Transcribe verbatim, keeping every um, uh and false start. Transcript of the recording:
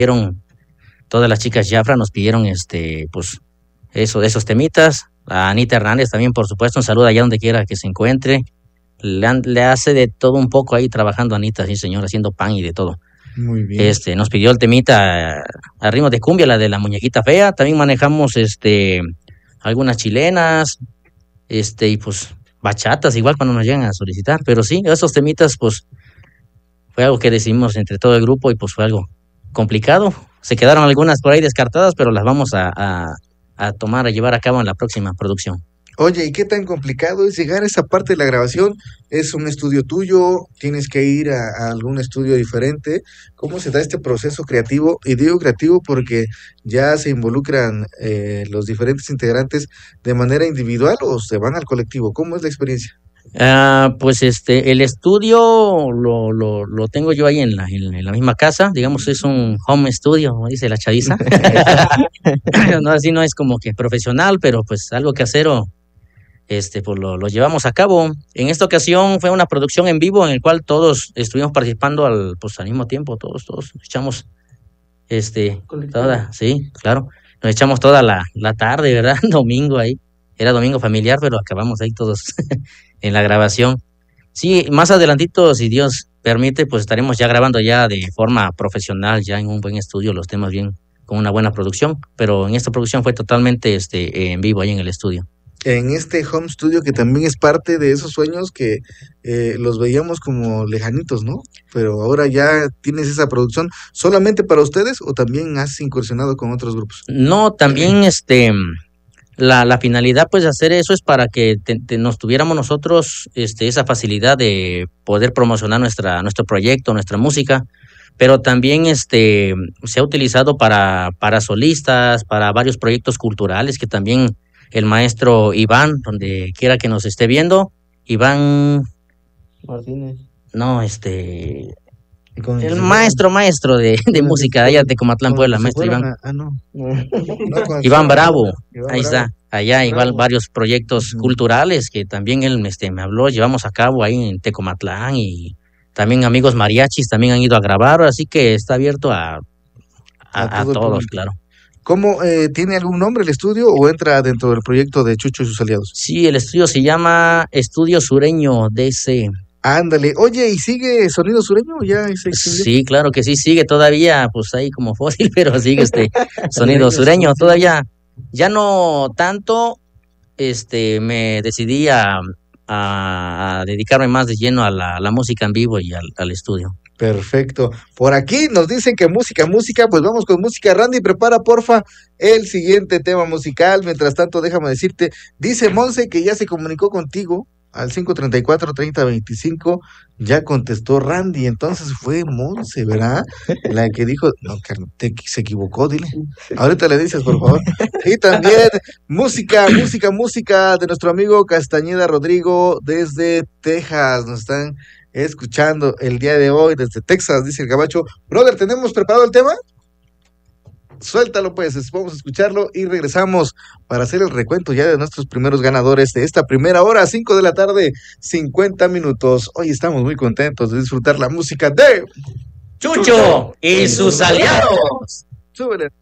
pidieron, todas las chicas Jafra nos pidieron este, pues, eso, de esos temitas. A Anita Hernández también, por supuesto, un saludo allá donde quiera que se encuentre. Le, han- le hace de todo un poco ahí trabajando Anita, sí señor, haciendo pan y de todo. Muy bien. Este, nos pidió el temita a, a ritmo de cumbia, la de la muñequita fea. También manejamos este algunas chilenas, este, y pues bachatas, igual cuando nos llegan a solicitar. Pero sí, esos temitas, pues, fue algo que decidimos entre todo el grupo y pues fue algo complicado. Se quedaron algunas por ahí descartadas, pero las vamos a, a, a tomar, a llevar a cabo en la próxima producción. Oye, ¿y qué tan complicado es llegar a esa parte de la grabación? ¿Es un estudio tuyo? ¿Tienes que ir a, a algún estudio diferente? ¿Cómo se da este proceso creativo? Y digo creativo porque ya se involucran eh, los diferentes integrantes de manera individual o se van al colectivo. ¿Cómo es la experiencia? Ah, pues este, el estudio lo, lo, lo tengo yo ahí en la, en, en la misma casa, digamos, es un home studio, como dice la chaviza. No, así no es como que profesional, pero pues algo casero, este, pues lo, lo llevamos a cabo. En esta ocasión fue una producción en vivo en el cual todos estuvimos participando al, pues al mismo tiempo, todos, todos echamos, este, toda, sí, claro, nos echamos toda la, la tarde, ¿verdad? Domingo ahí, era domingo familiar, pero acabamos ahí todos en la grabación. Sí, más adelantito, si Dios permite, pues estaremos ya grabando ya de forma profesional, ya en un buen estudio, los temas bien, con una buena producción, pero en esta producción fue totalmente este, en vivo ahí en el estudio. En este home studio que también es parte de esos sueños que eh, los veíamos como lejanitos, ¿no? Pero ahora ya tienes esa producción solamente para ustedes o también has incursionado con otros grupos. No, también este, la, la finalidad pues de hacer eso es para que te- te- nos tuviéramos nosotros este, esa facilidad de poder promocionar nuestra, nuestro proyecto, nuestra música, pero también este, se ha utilizado para, para solistas, para varios proyectos culturales que también el maestro Iván, donde quiera que nos esté viendo, Iván, Martínez. no, este, Y con el se maestro, maestro de, de fueron- con el- música allá de Comatlán, con el Puebla, que se maestro fueron Iván. a- ah, no. No. No, con el que Iván se fueron a- Bravo, Iván ahí Bravo. está, allá igual Bravo. varios proyectos Ujú. culturales que también él este, me habló, llevamos a cabo ahí en Tecomatlán y también amigos mariachis también han ido a grabar, así que está abierto a, a, A a todo el todos, público. claro. ¿Cómo eh, tiene algún nombre el estudio o entra dentro del proyecto de Chucho y sus aliados? Sí, el estudio se llama Estudio Sureño D C. Ándale, oye, ¿y sigue Sonido Sureño o ya se extinguió? Sí, claro que sí, sigue todavía, pues ahí como fósil, pero sigue este sonido Sureño, sureño, sí. todavía, ya no tanto, este, me decidí a, a, a dedicarme más de lleno a la, a la música en vivo y al, al estudio. Perfecto. Por aquí nos dicen que música, música, pues vamos con música. Randy, prepara porfa el siguiente tema musical. Mientras tanto, déjame decirte, dice Monse que ya se comunicó contigo al cinco treinta y cuatro, treinta veinticinco. Ya contestó Randy, entonces fue Monse, ¿verdad? La que dijo, no, que te- se equivocó, dile. Ahorita le dices, por favor. Y también música, música, música de nuestro amigo Castañeda Rodrigo desde Texas. Nos están escuchando el día de hoy desde Texas, dice el gabacho. Brother, ¿tenemos preparado el tema? Suéltalo pues, es- vamos a escucharlo y regresamos para hacer el recuento ya de nuestros primeros ganadores de esta primera hora, cinco de la tarde, cincuenta minutos. Hoy estamos muy contentos de disfrutar la música de... Chucho y sus aliados. Súbele.